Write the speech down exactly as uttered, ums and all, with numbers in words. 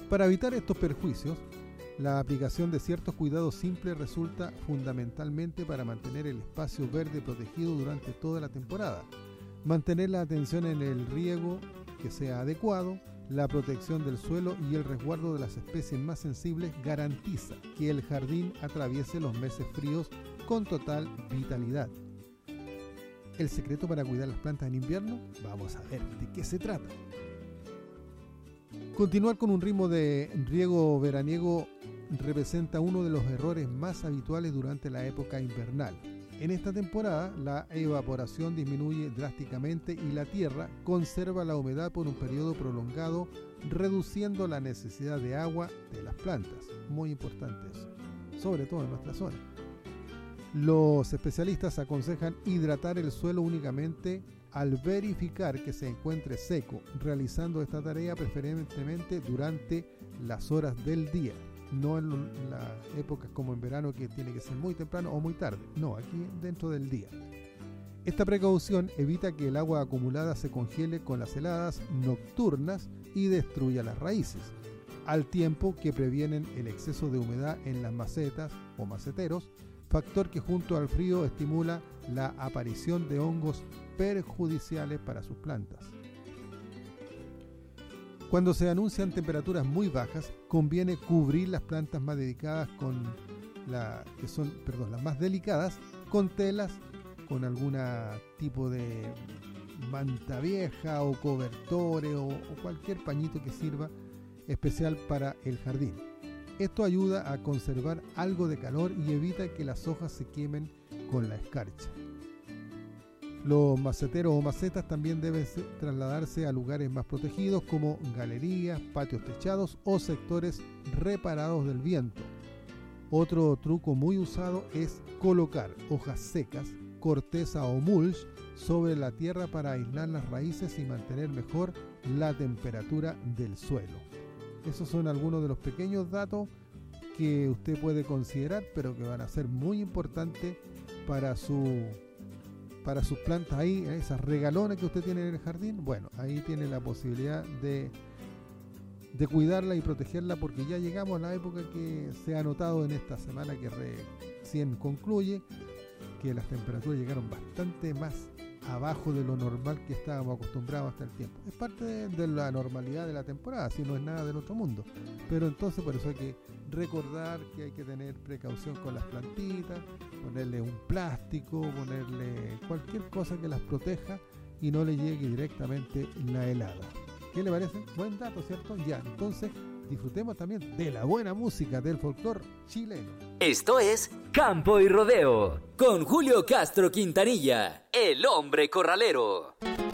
Para evitar estos perjuicios, la aplicación de ciertos cuidados simples resulta fundamentalmente para mantener el espacio verde protegido durante toda la temporada. Mantener la atención en el riego que sea adecuado, la protección del suelo y el resguardo de las especies más sensibles garantiza que el jardín atraviese los meses fríos con total vitalidad. ¿El secreto para cuidar las plantas en invierno? Vamos a ver de qué se trata. Continuar con un ritmo de riego veraniego representa uno de los errores más habituales durante la época invernal. En esta temporada, la evaporación disminuye drásticamente y la tierra conserva la humedad por un periodo prolongado, reduciendo la necesidad de agua de las plantas. Muy importante eso, sobre todo en nuestra zona. Los especialistas aconsejan hidratar el suelo únicamente al verificar que se encuentre seco, realizando esta tarea preferentemente durante las horas del día. No en las épocas como en verano, que tiene que ser muy temprano o muy tarde. No, aquí dentro del día. Esta precaución evita que el agua acumulada se congele con las heladas nocturnas y destruya las raíces, al tiempo que previenen el exceso de humedad en las macetas o maceteros, factor que junto al frío estimula la aparición de hongos perjudiciales para sus plantas. Cuando se anuncian temperaturas muy bajas, conviene cubrir las plantas más dedicadas con la, que son, perdón, las más delicadas, con telas, con algún tipo de manta vieja o cobertores o, o cualquier pañito que sirva especial para el jardín. Esto ayuda a conservar algo de calor y evita que las hojas se quemen con la escarcha. Los maceteros o macetas también deben trasladarse a lugares más protegidos como galerías, patios techados o sectores reparados del viento. Otro truco muy usado es colocar hojas secas, corteza o mulch sobre la tierra para aislar las raíces y mantener mejor la temperatura del suelo. Esos son algunos de los pequeños datos que usted puede considerar, pero que van a ser muy importantes para su para sus plantas ahí, esas regalonas que usted tiene en el jardín. Bueno, ahí tiene la posibilidad de, de cuidarla y protegerla, porque ya llegamos a la época que se ha notado en esta semana que recién concluye, que las temperaturas llegaron bastante más abajo de lo normal que estábamos acostumbrados hasta el tiempo. Es parte de, de la normalidad de la temporada, si no es nada del otro mundo. Pero entonces por eso hay que recordar que hay que tener precaución con las plantitas, ponerle un plástico, ponerle cualquier cosa que las proteja y no le llegue directamente la helada. ¿Qué le parece? Buen dato, ¿cierto? Ya, entonces disfrutemos también de la buena música del folclore chileno. Esto es Campo y Rodeo con Julio Castro Quintanilla, el hombre corralero.